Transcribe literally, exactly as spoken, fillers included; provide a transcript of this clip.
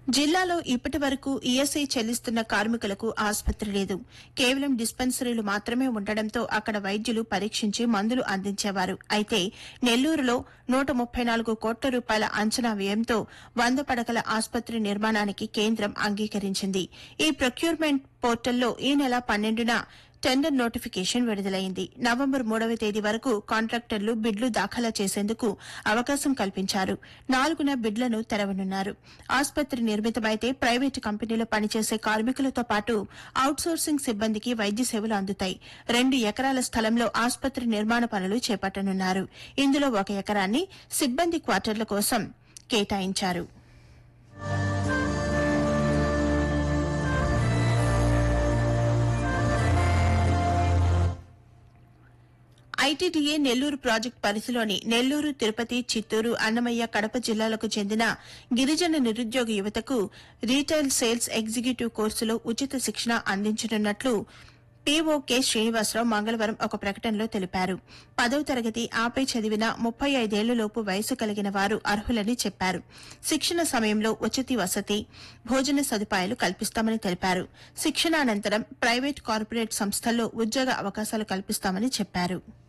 జిల్లాలో ఇప్పటి వరకు ఈఎస్ఐ చెల్లిస్తున్న కార్మికులకు ఆసుపత్రి లేదు. కేవలం డిస్పెన్సరీలు మాత్రమే ఉండడంతో అక్కడ వైద్యులు పరీక్షించి మందులు అందించేవారు. అయితే నెల్లూరులో నూట ముప్పై నాలుగు కోట్ల రూపాయల అంచనా వ్యయంతో వంద పడకల ఆసుపత్రి నిర్మాణానికి కేంద్రం అంగీకరించింది. ఈ ప్రొక్యూర్మెంట్ పోర్టల్లో ఈ నెల పన్నెండున టెండర్ నోటిఫికేషన్ విడుదలైంది. నవంబర్ మూడవ తేదీ వరకు కాంట్రాక్టర్లు బిడ్లు దాఖలా చేసేందుకు అవకాశం కల్పించారు. నాలుగున బిడ్లను తెరవనున్నారు. ఆసుపత్రి నిర్మితమైతే ప్రైవేటు కంపెనీలో పనిచేసే కార్మికులతో పాటు అవుట్సోర్సింగ్ సిబ్బందికి వైద్య సేవలు అందుతాయి. రెండు ఎకరాల స్థలంలో ఆసుపత్రి నిర్మాణ పనులు చేపట్టనున్నారు. ఇందులో ఒక ఎకరాన్ని సిబ్బంది క్వార్టర్ల కోసం కేటాయించారు. ఐటీడీఏ నెల్లూరు ప్రాజెక్టు పరిధిలోని నెల్లూరు, తిరుపతి, చిత్తూరు, అన్నమయ్య, కడప జిల్లాలకు చెందిన గిరిజన నిరుద్యోగ యువతకు రీటైల్ సేల్స్ ఎగ్జిక్యూటివ్ కోర్సులో ఉచిత శిక్షణ అందించనున్నట్లు పీఓకే శ్రీనివాసరావు మంగళవారం ఒక ప్రకటనలో తెలిపారు. పదవ తరగతి ఆపై చదివిన ముప్పై ఐదేళ్లలోపు వయసు కలిగిన వారు అర్హులని చెప్పారు. శిక్షణ సమయంలో ఉచిత వసతి, భోజన సదుపాయాలు కల్పిస్తామని తెలిపారు. శిక్షణ అనంతరం ప్రైవేట్, కార్పొరేట్ సంస్థల్లో ఉద్యోగ అవకాశాలు కల్పిస్తామని చెప్పారు.